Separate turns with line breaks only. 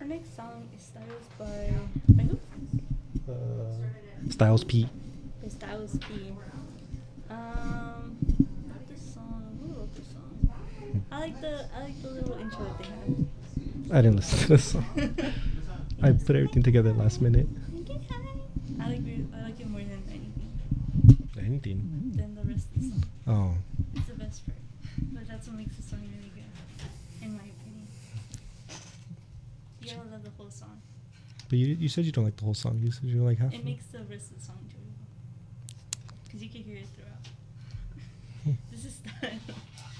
Our next song is Styles by who?
Styles P.
By Styles P. This song. Who wrote this song? I like the little intro that they have.
I didn't listen to this song. I put everything together last minute.
I like it more than anything.
Anything?
Than the rest of the song.
Oh.
It's the best part. But that's what makes the song really good, in my opinion. You gotta love the whole song.
But you said you don't like the whole song. You said you like half.
It makes the rest of the song enjoyable. Because you can hear it throughout. This is Styles.